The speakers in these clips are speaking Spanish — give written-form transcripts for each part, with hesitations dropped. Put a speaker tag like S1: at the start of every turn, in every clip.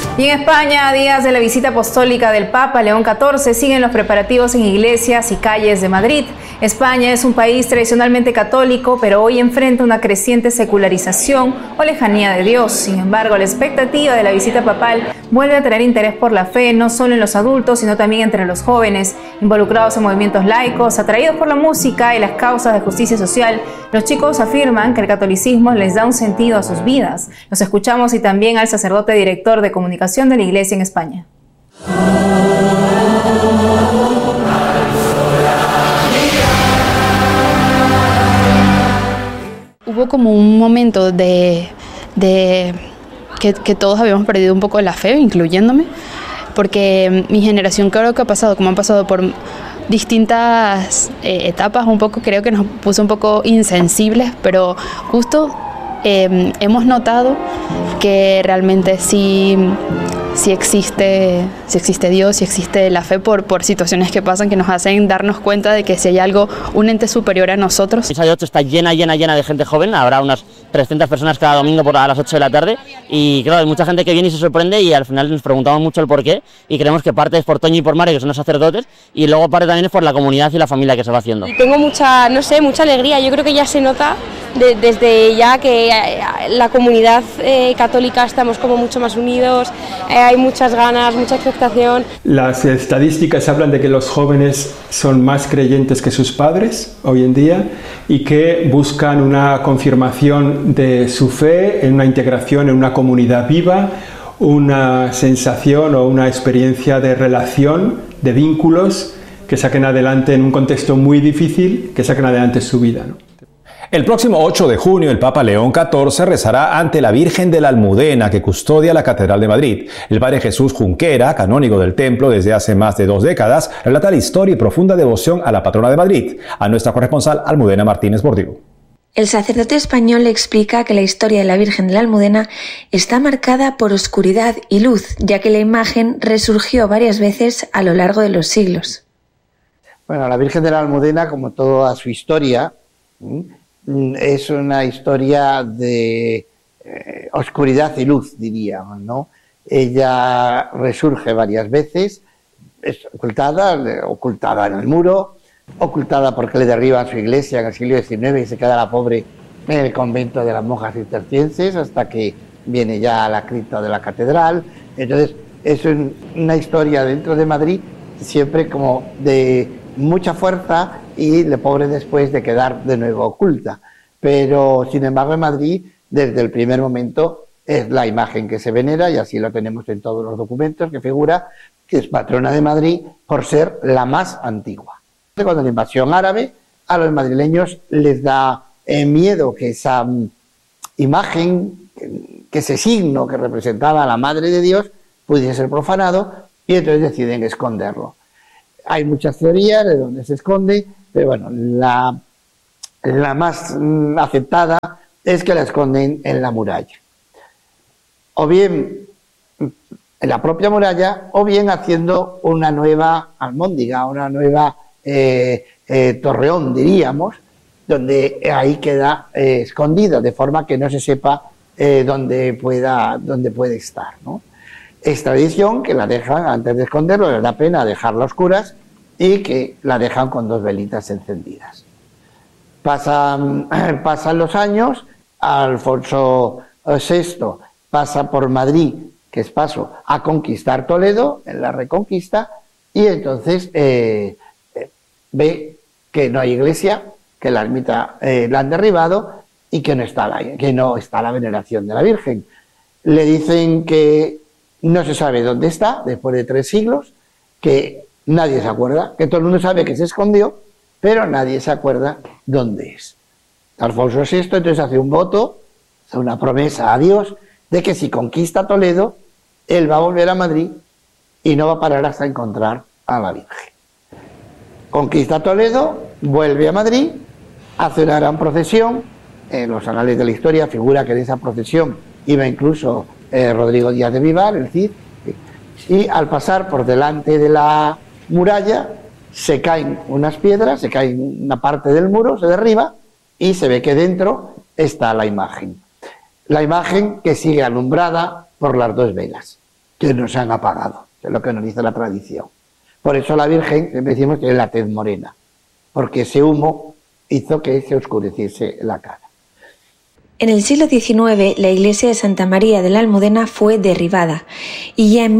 S1: Y en España, a días de la visita apostólica del Papa León XIV, siguen los preparativos en iglesias y calles de Madrid. España es un país tradicionalmente católico, pero hoy enfrenta una creciente secularización o lejanía de Dios. Sin embargo, la expectativa de la visita papal vuelve a tener interés por la fe, no solo en los adultos, sino también entre los jóvenes, involucrados en movimientos laicos, atraídos por la música y las causas de justicia social. Los chicos afirman que el catolicismo les da un sentido a sus vidas. Los escuchamos y también al sacerdote director de comunicación de la Iglesia en España.
S2: Hubo como un momento de que todos habíamos perdido un poco la fe, incluyéndome, porque mi generación creo que ha pasado, como han pasado por distintas etapas, un poco creo que nos puso un poco insensibles, pero justo hemos notado que realmente sí existe Dios, sí existe la fe por situaciones que pasan que nos hacen darnos cuenta de que si hay algo, un ente superior a nosotros.
S3: Misa de 8 está llena de gente joven, habrá unas 300 personas cada domingo a las 8 de la tarde y claro, hay mucha gente que viene y se sorprende y al final nos preguntamos mucho el porqué y creemos que parte es por Toño y por Mario, que son los sacerdotes, y luego parte también es por la comunidad y la familia que se va haciendo.
S4: Y tengo mucha alegría, yo creo que ya se nota desde ya que la comunidad católica estamos como mucho más unidos, hay muchas ganas, mucha expectación.
S5: Las estadísticas hablan de que los jóvenes son más creyentes que sus padres hoy en día y que buscan una confirmación de su fe, en una integración en una comunidad viva, una sensación o una experiencia de relación, de vínculos que saquen adelante en un contexto muy difícil, que saquen adelante su vida, ¿no?
S6: El próximo 8 de junio, el Papa León XIV rezará ante la Virgen de la Almudena, que custodia la Catedral de Madrid. El padre Jesús Junquera, canónigo del templo desde hace más de 2 décadas, relata la historia y profunda devoción a la patrona de Madrid. A nuestra corresponsal Almudena Martínez Bordigo.
S7: El sacerdote español le explica que la historia de la Virgen de la Almudena está marcada por oscuridad y luz, ya que la imagen resurgió varias veces a lo largo de los siglos.
S8: Bueno, la Virgen de la Almudena, como toda su historia, es una historia de oscuridad y luz, diríamos, ¿no? Ella resurge varias veces, es ocultada en el muro, ocultada porque le derriban su iglesia en el siglo XIX y se queda la pobre en el convento de las monjas cistercienses hasta que viene ya a la cripta de la catedral. Entonces es una historia dentro de Madrid siempre como de mucha fuerza y la pobre después de quedar de nuevo oculta. Pero sin embargo en Madrid desde el primer momento es la imagen que se venera y así lo tenemos en todos los documentos que figura que es patrona de Madrid por ser la más antigua. Cuando la invasión árabe a los madrileños les da miedo que esa imagen, que ese signo que representaba a la Madre de Dios pudiese ser profanado y entonces deciden esconderlo. Hay muchas teorías de dónde se esconde, pero bueno, la más aceptada es que la esconden en la muralla. O bien en la propia muralla, o bien haciendo una nueva almóndiga, una nueva torreón, diríamos, donde ahí queda escondida, de forma que no se sepa dónde puede estar, ¿no? Es tradición que la dejan, antes de esconderlo, les da pena dejarla a oscuras y que la dejan con 2 velitas encendidas. Pasan los años, Alfonso VI pasa por Madrid, que es paso a conquistar Toledo, en la Reconquista, y entonces ve que no hay iglesia, que la ermita la han derribado y que no está la veneración de la Virgen. Le dicen que no se sabe dónde está, después de 3 siglos, que nadie se acuerda, que todo el mundo sabe que se escondió, pero nadie se acuerda dónde es. Alfonso VI entonces hace un voto, hace una promesa a Dios, de que si conquista Toledo, él va a volver a Madrid y no va a parar hasta encontrar a la Virgen. Conquista Toledo, vuelve a Madrid, hace una gran procesión. En los anales de la historia figura que en esa procesión iba incluso Rodrigo Díaz de Vivar, el Cid, y al pasar por delante de la muralla se caen unas piedras, se cae una parte del muro, se derriba y se ve que dentro está la imagen. La imagen que sigue alumbrada por las 2 velas. que no se han apagado, que es lo que nos dice la tradición. Por eso la Virgen, siempre decimos que es la tez morena, porque ese humo hizo que se oscureciese la cara.
S7: En el siglo XIX, la iglesia de Santa María de la Almudena fue derribada y ya en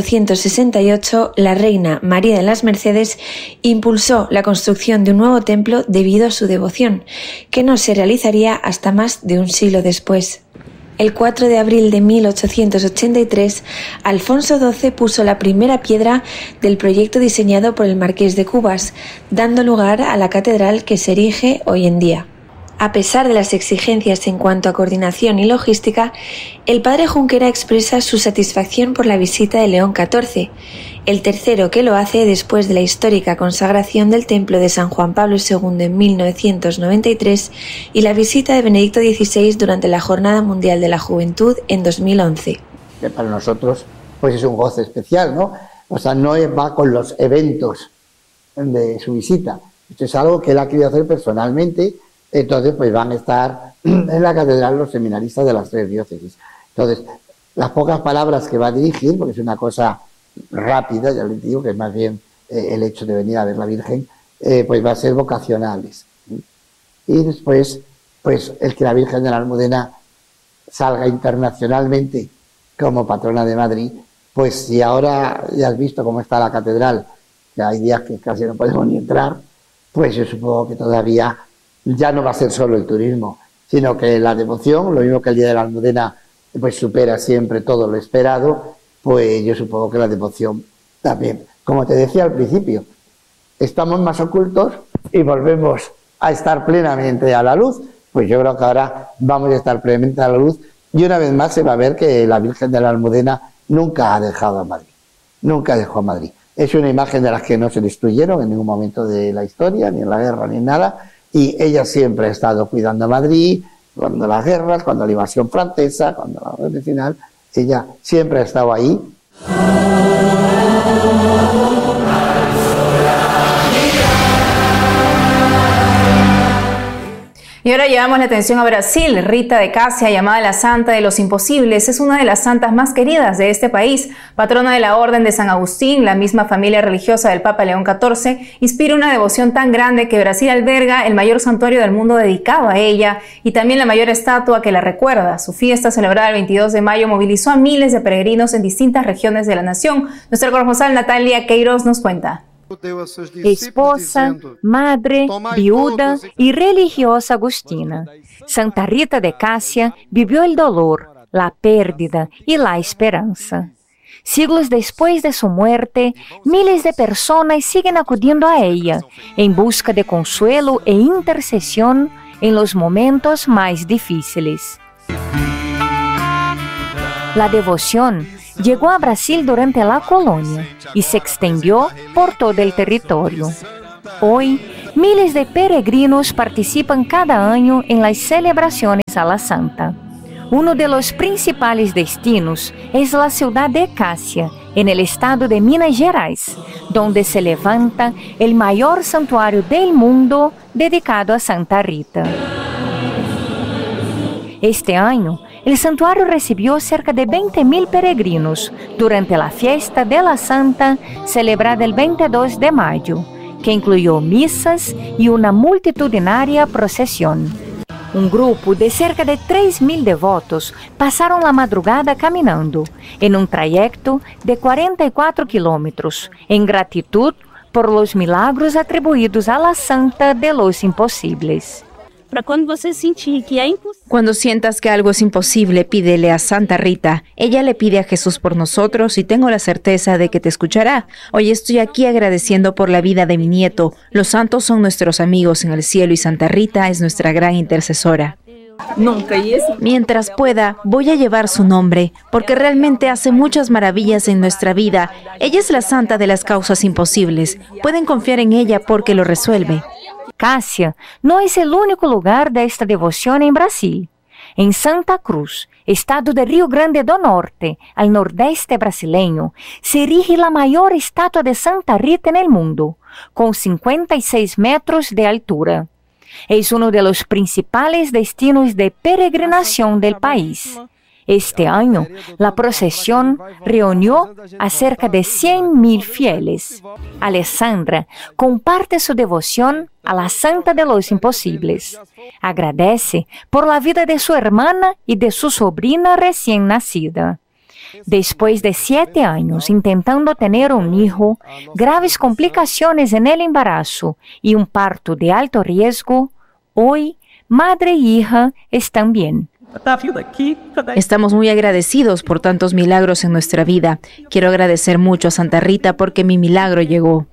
S7: 1868 la reina María de las Mercedes impulsó la construcción de un nuevo templo debido a su devoción, que no se realizaría hasta más de un siglo después. El 4 de abril de 1883, Alfonso XII puso la primera piedra del proyecto diseñado por el Marqués de Cubas, dando lugar a la catedral que se erige hoy en día. A pesar de las exigencias en cuanto a coordinación y logística, el padre Junquera expresa su satisfacción por la visita de León XIV, el tercero que lo hace después de la histórica consagración del templo de San Juan Pablo II en 1993 y la visita de Benedicto XVI durante la Jornada Mundial de la Juventud en 2011.
S8: Que para nosotros pues es un goce especial, ¿no? O sea, no va con los eventos de su visita. Esto es algo que él ha querido hacer personalmente. Entonces, pues van a estar en la catedral los seminaristas de las 3 diócesis. Entonces, las pocas palabras que va a dirigir, porque es una cosa rápida, ya les digo que es más bien el hecho de venir a ver la Virgen, pues va a ser vocacionales. Y después, pues el que la Virgen de la Almudena salga internacionalmente como patrona de Madrid, pues si ahora ya has visto cómo está la catedral, que hay días que casi no podemos ni entrar, pues yo supongo que todavía ya no va a ser solo el turismo, sino que la devoción, lo mismo que el Día de la Almudena, pues supera siempre todo lo esperado, pues yo supongo que la devoción también. Como te decía al principio, estamos más ocultos y volvemos a estar plenamente a la luz, pues yo creo que ahora vamos a estar plenamente a la luz y una vez más se va a ver que la Virgen de la Almudena nunca ha dejado a Madrid, nunca dejó a Madrid. Es una imagen de las que no se destruyeron en ningún momento de la historia, ni en la guerra, ni en nada. Y ella siempre ha estado cuidando a Madrid, cuando las guerras, cuando la invasión francesa, cuando la guerra final, ella siempre ha estado ahí.
S1: Y ahora llevamos la atención a Brasil. Rita de Cássia, llamada la Santa de los Imposibles, es una de las santas más queridas de este país. Patrona de la Orden de San Agustín, la misma familia religiosa del Papa León XIV, inspira una devoción tan grande que Brasil alberga el mayor santuario del mundo dedicado a ella y también la mayor estatua que la recuerda. Su fiesta, celebrada el 22 de mayo, movilizó a miles de peregrinos en distintas regiones de la nación. Nuestra corresponsal Natalia Queiroz nos cuenta.
S9: Esposa, madre, viuda y religiosa agustina, Santa Rita de Cássia vivió el dolor, la pérdida y la esperanza. Siglos después de su muerte, miles de personas siguen acudiendo a ella en busca de consuelo e intercesión en los momentos más difíciles. La devoción llegó a Brasil durante la colonia y se extendió por todo el territorio. Hoy, miles de peregrinos participan cada año en las celebraciones a la Santa. Uno de los principales destinos es la ciudad de Cássia, en el estado de Minas Gerais, donde se levanta el mayor santuario del mundo dedicado a Santa Rita. Este año, el santuario recibió cerca de 20.000 peregrinos durante la fiesta de la Santa celebrada el 22 de mayo, que incluyó misas y una multitudinaria procesión. Un grupo de cerca de 3.000 devotos pasaron la madrugada caminando en un trayecto de 44 kilómetros, en gratitud por los milagros atribuidos a la Santa de los Imposibles.
S10: Cuando sientas que algo es imposible, pídele a Santa Rita. Ella le pide a Jesús por nosotros y tengo la certeza de que te escuchará. Hoy estoy aquí agradeciendo por la vida de mi nieto. Los santos son nuestros amigos en el cielo y Santa Rita es nuestra gran intercesora. Mientras pueda, voy a llevar su nombre, porque realmente hace muchas maravillas en nuestra vida. Ella es la santa de las causas imposibles. Pueden confiar en ella porque lo resuelve.
S9: Cássia no es el único lugar de esta devoción en Brasil. En Santa Cruz, estado de Rio Grande do Norte, al nordeste brasileño, se erige la mayor estatua de Santa Rita en el mundo, con 56 metros de altura. Es uno de los principales destinos de peregrinación del país. Este año, la procesión reunió a cerca de 100.000 fieles. Alessandra comparte su devoción a la Santa de los Imposibles. Agradece por la vida de su hermana y de su sobrina recién nacida. Después de 7 años intentando tener un hijo, graves complicaciones en el embarazo y un parto de alto riesgo, hoy madre e hija están bien.
S10: Estamos muy agradecidos por tantos milagros en nuestra vida. Quiero agradecer mucho a Santa Rita porque mi milagro llegó.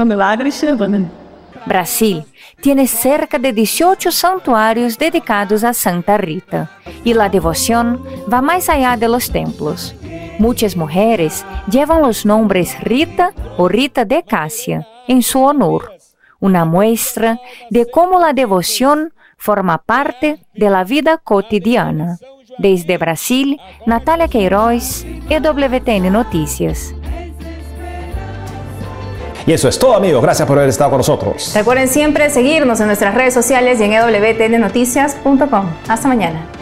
S9: Brasil tiene cerca de 18 santuarios dedicados a Santa Rita y la devoción va más allá de los templos. Muchas mujeres llevan los nombres Rita o Rita de Cássia en su honor, una muestra de cómo la devoción forma parte de la vida cotidiana. Desde Brasil, Natalia Queiroz, EWTN Noticias.
S6: Y eso es todo, amigos. Gracias por haber estado con nosotros.
S1: Recuerden siempre seguirnos en nuestras redes sociales y en EWTNnoticias.com. Hasta mañana.